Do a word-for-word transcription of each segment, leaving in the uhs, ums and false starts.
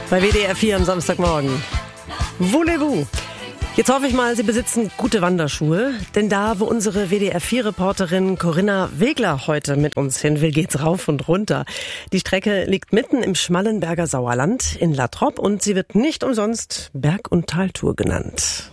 Bei W D R vier am Samstagmorgen. Voulez-vous? Jetzt hoffe ich mal, Sie besitzen gute Wanderschuhe, denn da, wo unsere W D R vier Reporterin Corinna Wegler heute mit uns hin will, geht's rauf und runter. Die Strecke liegt mitten im Schmallenberger Sauerland in Latrop und sie wird nicht umsonst Berg- und Taltour genannt.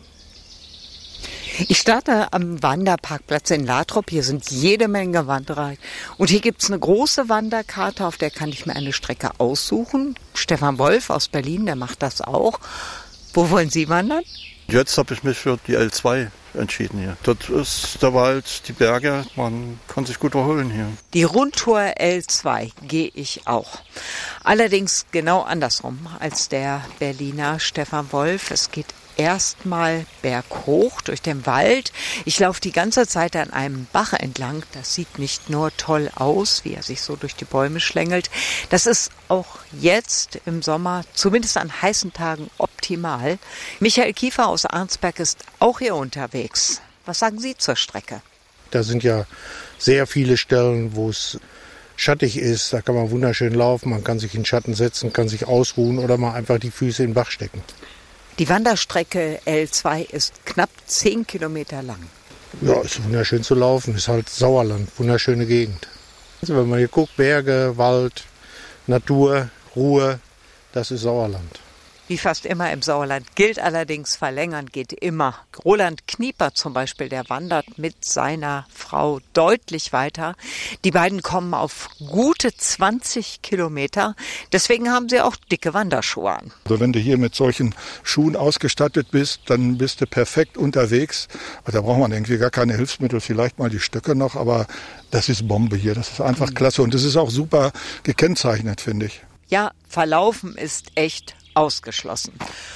Ich starte am Wanderparkplatz in Latrop. Hier sind jede Menge Wanderer. Und hier gibt's eine große Wanderkarte, auf der kann ich mir eine Strecke aussuchen. Stefan Wolf aus Berlin, der macht das auch. Wo wollen Sie wandern? Jetzt habe ich mich für die L zwei entschieden hier. Dort ist der Wald, die Berge, man kann sich gut erholen hier. Die Rundtour L zwei gehe ich auch. Allerdings genau andersrum als der Berliner Stefan Wolf. Es geht erstmal berghoch durch den Wald. Ich laufe die ganze Zeit an einem Bach entlang. Das sieht nicht nur toll aus, wie er sich so durch die Bäume schlängelt. Das ist auch jetzt im Sommer, zumindest an heißen Tagen, optimal. Michael Kiefer aus Arnsberg ist auch hier unterwegs. Was sagen Sie zur Strecke? Da sind ja sehr viele Stellen, wo es schattig ist. Da kann man wunderschön laufen, man kann sich in den Schatten setzen, kann sich ausruhen oder mal einfach die Füße in den Bach stecken. Die Wanderstrecke L zwei ist knapp zehn Kilometer lang. Ja, ist wunderschön zu laufen. Ist halt Sauerland, wunderschöne Gegend. Also wenn man hier guckt, Berge, Wald, Natur, Ruhe, das ist Sauerland. Wie fast immer im Sauerland gilt allerdings, verlängern geht immer. Roland Knieper zum Beispiel, der wandert mit seiner Frau deutlich weiter. Die beiden kommen auf gute zwanzig Kilometer. Deswegen haben sie auch dicke Wanderschuhe an. Also wenn du hier mit solchen Schuhen ausgestattet bist, dann bist du perfekt unterwegs. Da braucht man irgendwie gar keine Hilfsmittel, vielleicht mal die Stöcke noch, aber das ist Bombe hier. Das ist einfach mhm. klasse und das ist auch super gekennzeichnet, finde ich. Ja, verlaufen ist echt ausgeschlossen.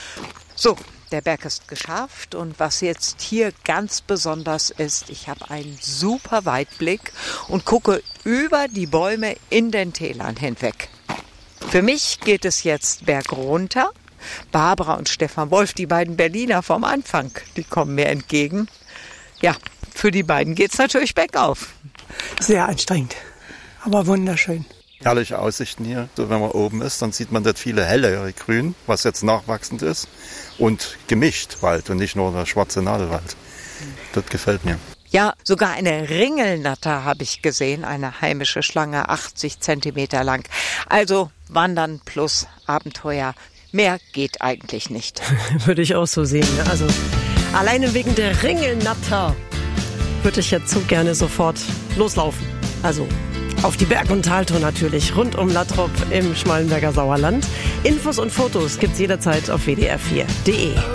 So, der Berg ist geschafft und was jetzt hier ganz besonders ist, ich habe einen super Weitblick und gucke über die Bäume in den Tälern hinweg. Für mich geht es jetzt bergunter. Barbara und Stefan Wolf, die beiden Berliner vom Anfang, die kommen mir entgegen. Ja, für die beiden geht's natürlich bergauf. Sehr anstrengend, aber wunderschön. Herrliche Aussichten hier. So, wenn man oben ist, dann sieht man dort viele hellere Grün, was jetzt nachwachsend ist. Und gemischt Wald und nicht nur der schwarze Nadelwald. Das gefällt mir. Ja, sogar eine Ringelnatter habe ich gesehen, eine heimische Schlange, achtzig Zentimeter lang. Also Wandern plus Abenteuer. Mehr geht eigentlich nicht. Würde ich auch so sehen. Also alleine wegen der Ringelnatter würde ich jetzt so gerne sofort loslaufen. Also auf die Berg- und Taltour natürlich, rund um Latrop im Schmallenberger Sauerland. Infos und Fotos gibt's jederzeit auf w d r vier punkt d e.